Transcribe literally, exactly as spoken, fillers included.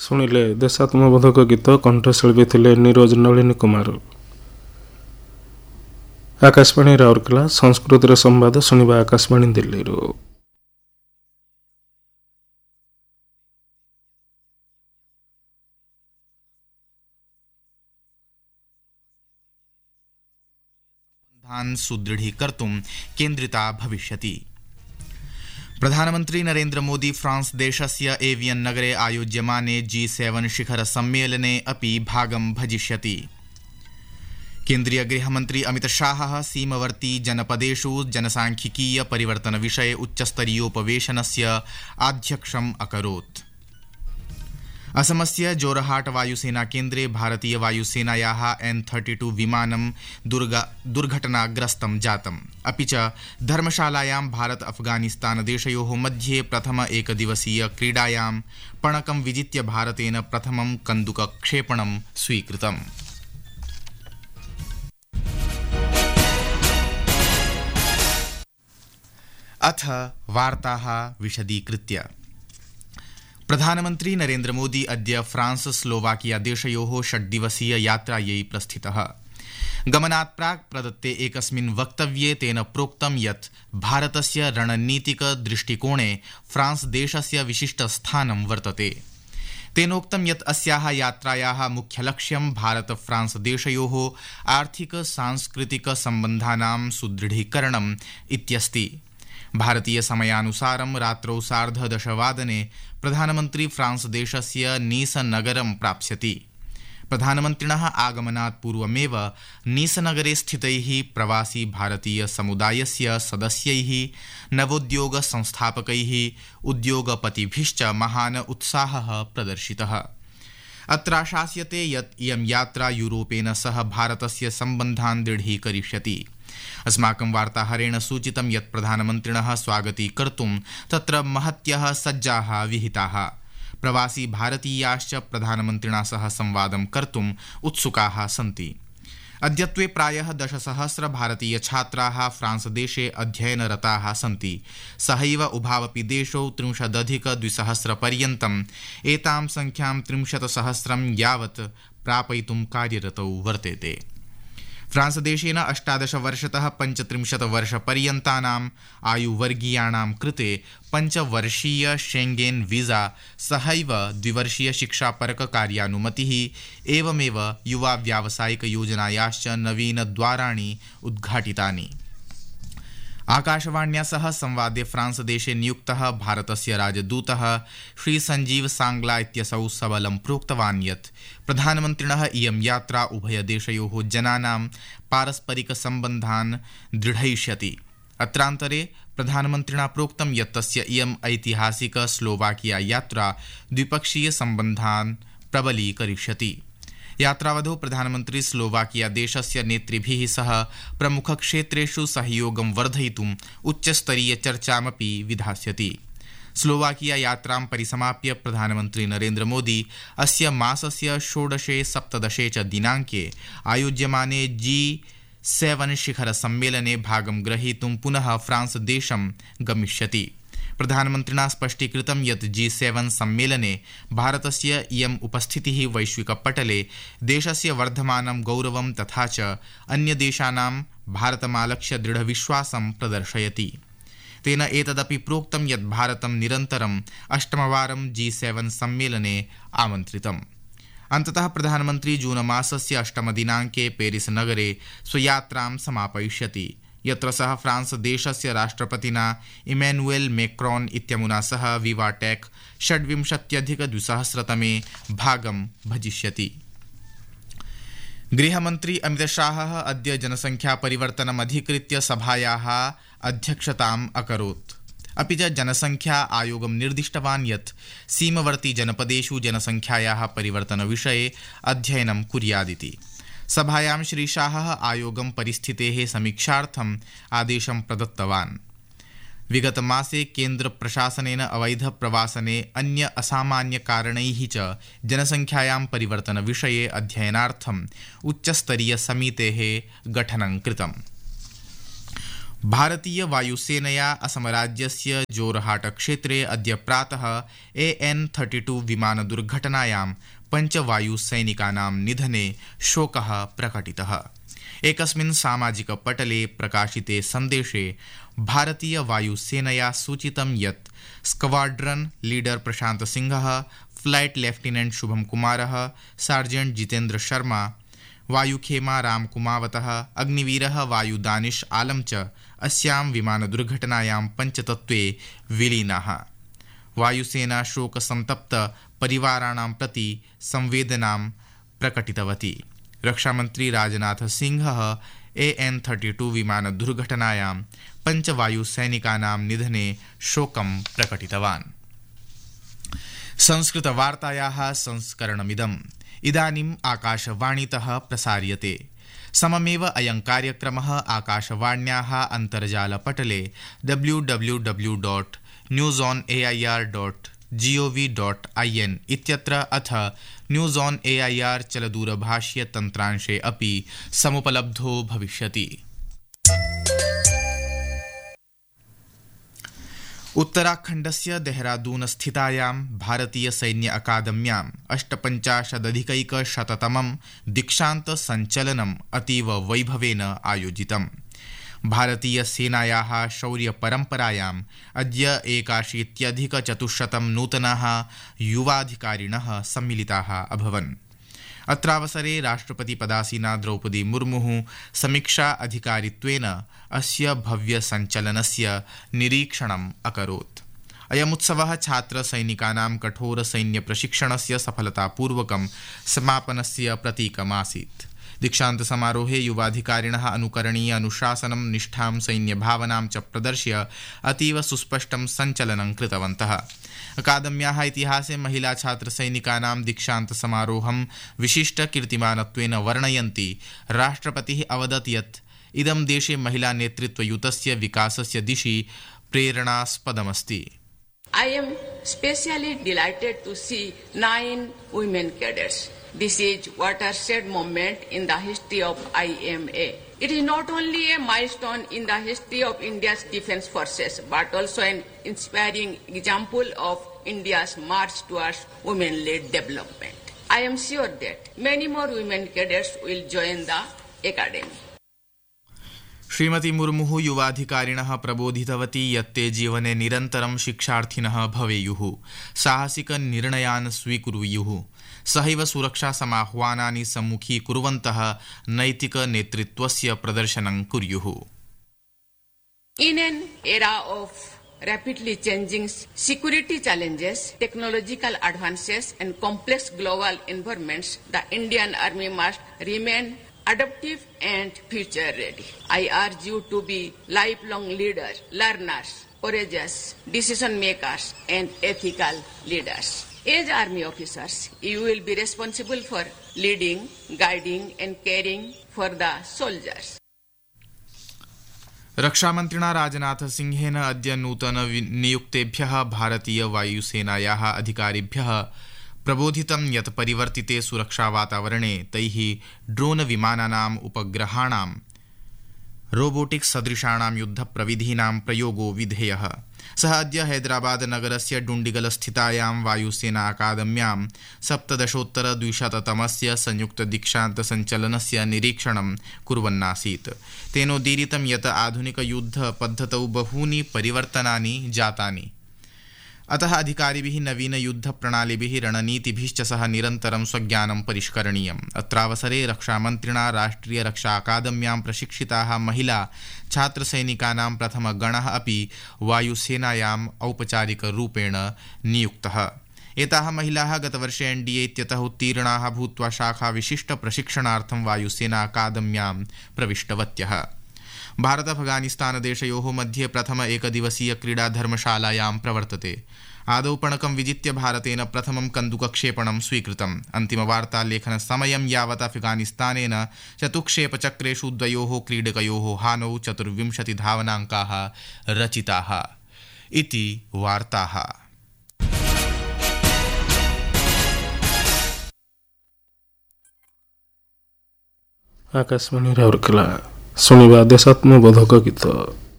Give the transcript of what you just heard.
ଶୁଣିଲେ ଦେଶାତ୍ମବୋଧକ ଗୀତ। କଣ୍ଠଶିଳ୍ପୀ ଥିଲେ ନିରୋଜ ନଳିନୀ କୁମାର। ଆକାଶବାଣୀ ରାଉରକେଲା। ସଂସ୍କୃତିର ସମ୍ବାଦ ଶୁଣିବା ଆକାଶବାଣୀ ଦିଲ୍ଲୀରୁ। सुदृढीकर्तुं केन्द्रिता भविष्यति। प्रधानमन्त्री नरेन्द्र मोदी फ्रांस देशस्य एवियन नगरे आयोज्यमाने जी सेवन शिखर सम्मेलने अपि भागं भजिष्यति। केन्द्रीय गृहमन्त्री अमित शाहः सीमवर्ती जनपदेषु जनसांख्यिकीय परिवर्तन विषये उच्चस्तरीयोपवेशनस्य आध्यक्षम् अकरोत्। असमस्य जोरहाट वायुसेना केन्द्रे भारतीय वायुसेनायाः एन थर्टी टू विमानं दुर्घटनाग्रस्तं जातम्। अपि च धर्मशालायां भारत अफगानिस्तान देशयोः मध्ये प्रथम एकदिवसीय क्रीडायां पणकं विजित्य भारतेन प्रथमं कन्दुकक्षेपणं स्वीकृतम्। अथ वार्ताः विशदीकृत्य। प्रधानमन्त्री नरेन्द्र मोदी अद्य फ्रांस स्लोवाकिया देशयोः षड्दिवसीय यात्रायै प्रस्थितः। गमनात् प्राक् प्रदत्ते एकस्मिन् वक्तव्ये तेन प्रोक्तं यत् भारतस्य रणनीतिक दृष्टिकोणे फ्रांस देशस्य विशिष्ट स्थानं वर्तते। तेनोक्तं यत् अस्याः यात्रायाः मुख्यलक्ष्यं भारत फ्रांस देशयोः आर्थिक सांस्कृतिक सम्बन्धानां सुदृढीकरणम् इत्यस्ति। भारतीय समयानुसारं रात्रौ सार्धदशवादने प्रधानमन्त्री फ्रांस देशस्य नीस नगरं प्राप्स्यति। प्रधानमन्त्रिणः आगमनात् पूर्वमेव नीस नगरे स्थितैः प्रवासी भारतीय समुदायस्य सदस्यैः नवोद्योग संस्थापकैः उद्योगपतिभिश्च महान् उत्साहः प्रदर्शितः। अत्र आशास्यते यत् इयं यात्रा यूरोपेन सह भारतस्य सम्बन्धान् दृढीकरिष्यति। अस्माकं वार्ताहरेण सूचितं यत् प्रधानमन्त्रिणः स्वागतीकर्तुं तत्र महत्यः सज्जाः विहिताः। प्रवासी भारतीयाश्च प्रधानमन्त्रिणा सह संवादं कर्तुम् उत्सुकाः सन्ति। अद्यत्वे प्रायः दशसहस्र भारतीय छात्राः फ्रांस देशे अध्ययनरताः सन्ति। सहैव उभावपि देशौ त्रिंशदधिक द्विसहस्र पर्यन्तम् एतां संख्यां त्रिंशत् सहस्रं यावत् प्रापयितुं कार्यरतौ वर्तेते। फ्रांस देशेन अष्टादश वर्षतः पञ्चत्रिंशत् वर्षपर्यन्तानाम् आयुवर्गीयाणां कृते पञ्चवर्षीय शेंगेन वीजा सहैव द्विवर्षीय शिक्षापरक कार्यानुमतिः एवमेव युवा व्यावसायिक योजनायाश्च नवीनद्वाराणि उद्घाटितानि। आकाशवाण्या सह संवादे फ्रांस देशे नियुक्तः भारतस्य राजदूतः श्री संजीव सांग्ला इत्यसौ सबलं प्रोक्तवान् यत् प्रधानमन्त्रिणः इयं यात्रा उभयदेशयोः जनानां पारस्परिक सम्बन्धान् दृढयिष्यति। अत्रान्तरे प्रधानमन्त्रिणा प्रोक्तं यत् तस्य इयम् ऐतिहासिक स्लोवाकिया यात्रा द्विपक्षीय सम्बन्धान् प्रबलीकरिष्यति। यात्रावधौ प्रधानमन्त्री स्लोवाकिया देशस्य नेतृभिः सह प्रमुखक्षेत्रेषु सहयोगं वर्धयितुम् उच्चस्तरीय चर्चामपि विधास्यति। स्लोवाकिया यात्रां परिसमाप्य प्रधानमन्त्री नरेन्द्र मोदी अस्य मासस्य षोडशे सप्तदशे च दिनाङ्के आयोज्यमाने जी सेवन शिखर सम्मेलने भागं ग्रहीतुं पुनः फ्रांस देशं गमिष्यति। प्रधानमन्त्रिणा स्पष्टीकृतं यत् जी सेवन सम्मेलने भारतस्य इयम् उपस्थितिः वैश्विकपटले देशस्य वर्धमानं गौरवं तथा च अन्यदेशानां भारतमालक्ष्य दृढविश्वासं प्रदर्शयति। तेन एतदपि प्रोक्तं यत् भारतं निरन्तरम् अष्टमवारं जी सेवन सम्मेलने आमन्त्रितम्। अन्ततः प्रधानमन्त्री जूनमासस्य अष्टमदिनाङ्के पेरिस नगरे स्वयात्रां समापयिष्यति, यत्र सः फ्रांस देशस्य राष्ट्रपतिना इमैनुएल मैक्रोन इत्यमुना सह विवाटेक् षड्विंशत्यधिकद्विसहस्रतमे भागं भजिष्यति। गृहमन्त्री अमित शाहः अद्य जनसंख्या परिवर्तनमधिकृत्य सभायाः अध्यक्षताम् अकरोत्। अपि च जनसंख्या आयोगं निर्दिष्टवान् यत् सीमवर्ती जनपदेषु जनसंख्यायाः परिवर्तनविषये अध्ययनं कुर्यादिति। सभायां श्री शाहः आयोगं परिस्थितेः समीक्षार्थम् आदेशं प्रदत्तवान्। विगतमासे केन्द्रप्रशासनेन अवैधप्रवासने अन्य असामान्यकारणैः च जनसंख्यायां परिवर्तनविषये अध्ययनार्थम् उच्चस्तरीयसमितेः गठनं कृतम्। भारतीय वायुसेनया असमराज्यस्य जोरहाट क्षेत्रे अद्य प्रातः ए एन् थर्टि टु विमानदुर्घटनायां पञ्चवायुसैनिकानां निधने शोकः प्रकटितः। एकस्मिन् सामाजिकपटले प्रकाशिते सन्देशे भारतीय वायुसेनया सूचितं यत् स्क्वाड्रन् लीडर प्रशान्त सिंहः, फ्लाइट लेफ्टिनेंट शुभम कुमारः, सार्जेंट जितेन्द्र शर्मा, वायुखेमा रामकुमावतः, अग्निवीरः वायुदानिश आलम च अस्यां विमानदुर्घटनायां पञ्चतत्त्वे विलीनाः। वायुसेना शोकसन्तप्त परिवाराणां प्रति संवेदनां प्रकटितवती। रक्षामन्त्री राजनाथ सिंहः ए एन् थर्टि टु विमानदुर्घटनायां पञ्चवायुसैनिकानां निधने शोकं प्रकटितवान्। संस्कृतवार्तायाः संस्करणमिदम् इदानीम् आकाशवाणीतः प्रसार्यते। सममेव अयं कार्यक्रमः आकाशवाण्याः अन्तर्जालपटले W W W dot news on A I are dot ji O V dot ऐ एन् इत्यत्र अथ न्यूस् आन् ए ऐ आर् चलदूरभाष्यतन्त्रांशे अपि समुपलब्धो भविष्यति। उत्तराखण्डस्य देहरादून स्थितायां भारतीय सैन्य अकादम्याम् अष्टपञ्चाशदधिकैकशततमं दीक्षान्त सञ्चलनम् अतीव वैभवेन आयोजितम्। भारतीय सेनायाः शौर्यपरम्परायाम् अद्य एकाशीत्यधिकचतुश्शतं नूतनाः युवाधिकारिणः सम्मिलिताः अभवन्। अत्रावसरे राष्ट्रपतिपदासीना द्रौपदी मुर्मुः समीक्षा अधिकारित्वेन अस्य भव्यसञ्चलनस्य निरीक्षणम् अकरोत्। अयमुत्सवः छात्रसैनिकानां कठोरसैन्यप्रशिक्षणस्य सफलतापूर्वकं समापनस्य प्रतीकमासीत्। दीक्षान्तसमारोहे युवाधिकारिणः अनुकरणीय अनुशासनं, निष्ठां, सैन्यभावनां च प्रदर्श्य अतीव सुस्पष्टं सञ्चलनं कृतवन्तः। अकादम्याः इतिहासे महिला छात्रसैनिकानां दीक्षान्तसमारोहं विशिष्टकीर्तिमानत्वेन वर्णयन्ति राष्ट्रपतिः अवदत् यत् इदं देशे महिलानेतृत्वयुतस्य विकासस्य दिशि प्रेरणास्पदमस्ति। I am especially delighted to see nine women cadets. This is watershed moment in the history of I M A. It is not only a milestone in the history of India's defense forces, but also an inspiring example of India's march towards women-led development. I am sure that many more women cadets will join the academy. Shrimati मुर्मुः युवाधिकारिणः प्रबोधितवती यत् ते जीवने निरन्तरं शिक्षार्थिनः भवेयुः, साहसिकनिर्णयान् स्वीकुर्युः, सहैव सुरक्षासमाह्वानानि सम्मुखीकुर्वन्तः नैतिकनेतृत्वस्य प्रदर्शनं कुर्युः। In an era of rapidly changing security challenges, technological advances and complex global environments, the Indian Army must remain adaptive and future ready. I urge you to be lifelong leaders, learners, courageous decision makers and ethical leaders. As army officers, you will be responsible for leading, guiding and caring for the soldiers. रक्षामन्त्रिणा Rajnath सिंहेन अद्य नूतन नियुक्तेभ्यः भारतीय वायुसेनायाः अधिकारिभ्यः प्रबोधितं यत् परिवर्तिते सुरक्षावातावरणे तैः drone विमानानाम्, उपग्रहाणां, robotics सदृशाणां युद्धप्रविधीनां प्रयोगो विधेयः। सः अद्य हैदराबाद नगरस्य डुण्डिगल स्थितायां वायुसेना अकादम्यां सप्तदशोत्तरद्विशततमस्य संयुक्तदीक्षान्तसञ्चलनस्य निरीक्षणं कुर्वन्नासीत्। तेनोदीरितं यत् आधुनिकयुद्धपद्धतौ बहूनि परिवर्तनानि जातानि। अतः अधिकारिभिः नवीनयुद्धप्रणालिभिः, रणनीतिभिश्च सह निरन्तरं स्वज्ञानं परिष्करणीयम्। अत्रावसरे रक्षामन्त्रिणा राष्ट्रियरक्षा अकादम्यां प्रशिक्षिताः महिला छात्रसैनिकानां प्रथमगणः अपि वायुसेनायाम् औपचारिकरूपेण नियुक्तः। एताः महिलाः गतवर्षे एन् डी ए इत्यतः उत्तीर्णाः भूत्वा शाखाविशिष्टप्रशिक्षणार्थं वायुसेना अकादम्यां प्रविष्टवत्यः। भारत अफगानिस्तानदेशयोः मध्ये प्रथम एकदिवसीय क्रीडा धर्मशालायां प्रवर्तते। आदौ पणकं विजित्य भारतेन प्रथमं कन्दुकक्षेपणं स्वीकृतम्। अन्तिमवार्तालेखनसमयं यावत् अफगानिस्तानेन चतुक्षेपचक्रेषु द्वयोः क्रीडकयोः हानौ चतुर्विंशतिधावनाङ्काः रचिताः इति वार्ताः। आकाशवाणी राउरकेला शुणिबा देशात्मबोधक गीत।